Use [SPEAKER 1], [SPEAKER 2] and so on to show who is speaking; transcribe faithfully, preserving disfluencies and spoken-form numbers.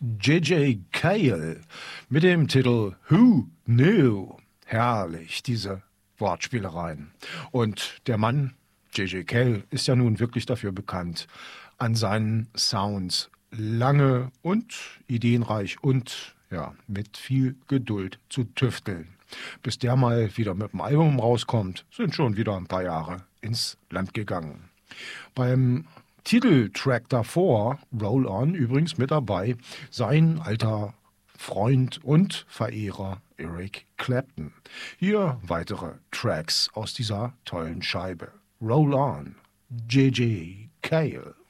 [SPEAKER 1] J J Cale mit dem Titel Who Knew? Herrlich, diese Wortspielereien. Und der Mann, J J Cale, ist ja nun wirklich dafür bekannt, an seinen Sounds lange und ideenreich und ja, mit viel Geduld zu tüfteln. Bis der mal wieder mit dem Album rauskommt, sind schon wieder ein paar Jahre ins Land gegangen. Beim Titeltrack davor, Roll On, übrigens mit dabei, sein alter Freund und Verehrer Eric Clapton. Hier weitere Tracks aus dieser tollen Scheibe. Roll On, J J Cale.